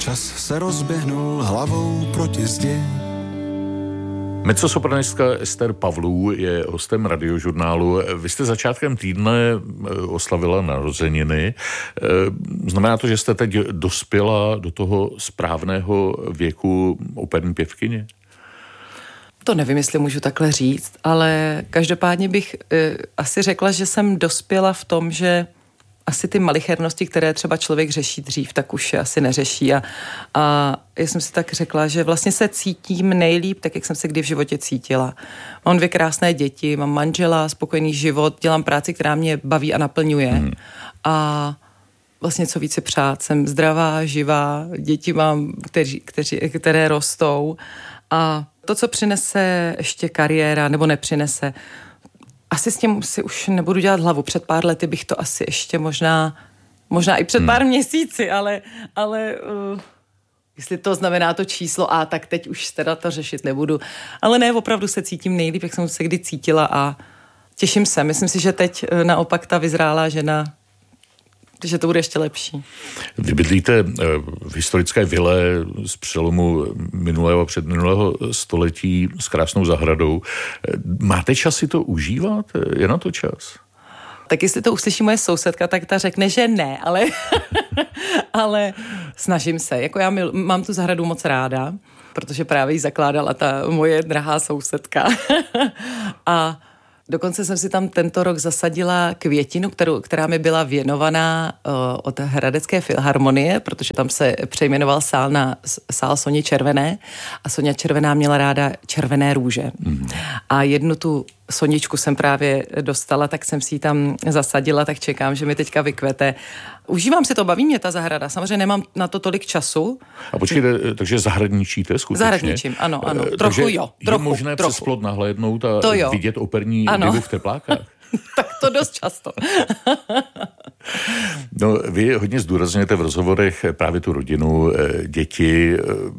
Čas se rozběhnul hlavou proti zdi. Mezzosopranistka Ester Pavlů je hostem Radiožurnálu. Vy jste začátkem týdne oslavila narozeniny. Znamená to, že jste teď dospěla do toho správného věku operní pěvkyně? To nevím, jestli můžu takhle říct, ale každopádně bych asi řekla, že jsem dospěla v tom, že asi ty malichernosti, které třeba člověk řeší dřív, tak už je asi neřeší. A já jsem si tak řekla, že vlastně se cítím nejlíp, tak jak jsem se kdy v životě cítila. Mám 2 krásné děti, mám manžela, spokojený život, dělám práci, která mě baví a naplňuje. A vlastně co více přát, jsem zdravá, živá, děti mám, které rostou. A to, co přinese ještě kariéra, nebo nepřinese, asi s tím si už nebudu dělat hlavu. Před pár lety bych to asi ještě možná i před pár měsíci, ale jestli to znamená to číslo A, tak teď už teda to řešit nebudu. Ale ne, opravdu se cítím nejlíp, jak jsem se kdy cítila a těším se. Myslím si, že teď naopak ta vyzrálá žena, že to bude ještě lepší. Vy bydlíte v historické vile z přelomu minulého a předminulého století s krásnou zahradou. Máte čas si to užívat? Je na to čas? Tak jestli to uslyší moje sousedka, tak ta řekne, že ne, ale snažím se. Jako já mám tu zahradu moc ráda, protože právě ji zakládala ta moje drahá sousedka. A dokonce jsem si tam tento rok zasadila květinu, která mi byla věnovaná od Hradecké filharmonie, protože tam se přejmenoval sál na sál Soni Červené a Sonia Červená měla ráda červené růže. A jednu tu Soničku jsem právě dostala, tak jsem si ji tam zasadila, tak čekám, že mi teďka vykvete. Užívám si to, baví mě ta zahrada. Samozřejmě nemám na to tolik času. A počkejte, takže zahradničíte skutečně? Zahradničím, ano. Trochu jo. Je možné přes plot nahlédnout a vidět operní divu v teplákách? Tak to dost často. No, vy hodně zdůrazňujete v rozhovorech právě tu rodinu, děti.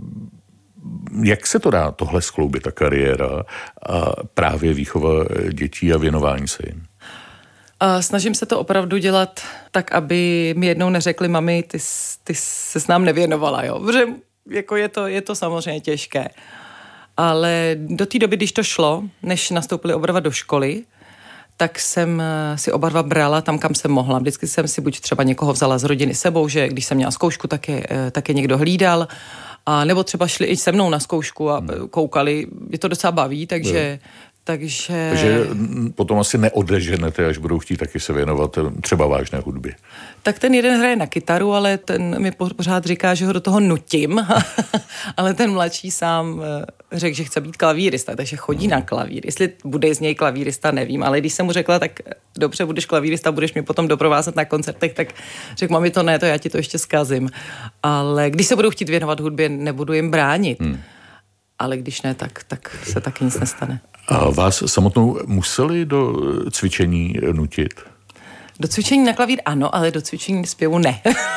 Jak se to dá tohle skloubit, ta kariéra a právě výchova dětí a věnování se jim? Snažím se to opravdu dělat tak, aby mi jednou neřekli, mami, ty se s nám nevěnovala, jo. Protože jako je to samozřejmě těžké. Ale do té doby, když to šlo, než nastoupili oba dva do školy, tak jsem si oba dva brala tam, kam jsem mohla. Vždycky jsem si buď třeba někoho vzala z rodiny sebou, že když jsem měla zkoušku, tak je někdo hlídal, a nebo třeba šli i se mnou na zkoušku a koukali. Je to docela baví, takže potom asi neodeženete, až budou chtít taky se věnovat třeba vážné hudbě. Tak ten jeden hraje na kytaru, ale ten mi pořád říká, že ho do toho nutím, ale ten mladší sám řekl, že chce být klavírista, takže chodí na klavír. Jestli bude z něj klavírista, nevím, ale když jsem mu řekla, tak dobře, budeš klavírista, budeš mě potom doprovázet na koncertech, tak řekl, mami, to ne, to já ti to ještě zkazím. Ale když se budou chtít věnovat hudbě, nebudu jim bránit. Ale když ne, tak se taky nic nestane. A vás samotnou museli do cvičení nutit? Do cvičení na klavír ano, ale do cvičení zpěvu ne.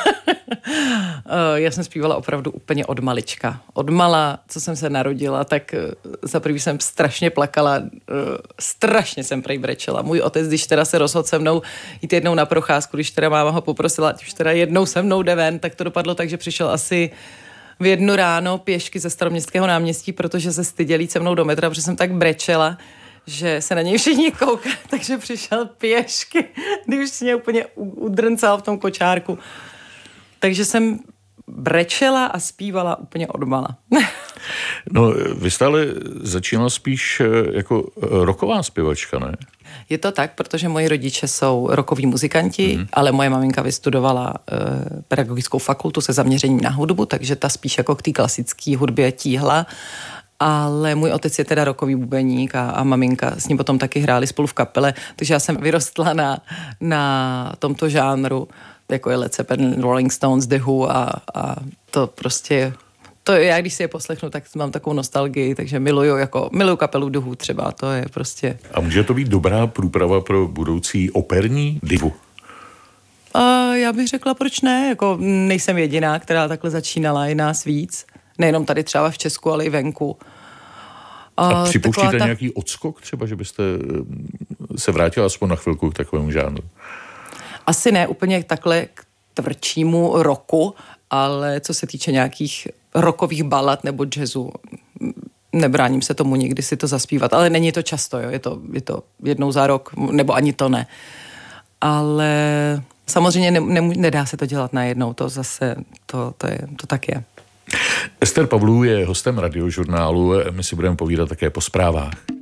Já jsem zpívala opravdu úplně od malička. Od mala, co jsem se narodila, tak za první jsem strašně plakala, strašně jsem prej brečela. Můj otec, když teda se rozhodl se mnou jít jednou na procházku, když teda máma ho poprosila, ať už teda jednou se mnou jde ven, tak to dopadlo tak, že přišel asi v 1 ráno pěšky ze Staroměstského náměstí, protože se styděli jít se mnou do metra, protože jsem tak brečela, že se na něj všichni koukali, takže přišel pěšky, když už mě úplně udrncal v tom kočárku. Takže jsem brečela a zpívala úplně odmala. No, vy jste ale začínala spíš jako rocková zpěvačka, ne? Je to tak, protože moji rodiče jsou rockoví muzikanti, ale moje maminka vystudovala pedagogickou fakultu se zaměřením na hudbu, takže ta spíš jako k té klasické hudbě tíhla. Ale můj otec je teda rockový bubeník a maminka s ním potom taky hráli spolu v kapele, takže já jsem vyrostla na tomto žánru, jako je Led Zeppelin, Rolling Stones, The Who a to prostě, to já když si je poslechnu, tak mám takovou nostalgii, takže miluju kapelu The Who třeba, to je prostě. A může to být dobrá průprava pro budoucí operní divu? Já bych řekla, proč ne, jako nejsem jediná, která takhle začínala, je nás víc. Nejenom tady třeba v Česku, ale i venku. A připouštíte nějaký odskok třeba, že byste se vrátila aspoň na chvilku k takovému žánru? Asi ne úplně takhle k tvrdšímu roku, ale co se týče nějakých rockových balad nebo jazzu, nebráním se tomu nikdy si to zaspívat, ale není to často, jo? Je to jednou za rok, nebo ani to ne. Ale samozřejmě nedá se to dělat najednou, to zase, to tak je. Ester Pavlů je hostem Radiožurnálu, my si budeme povídat také po zprávách.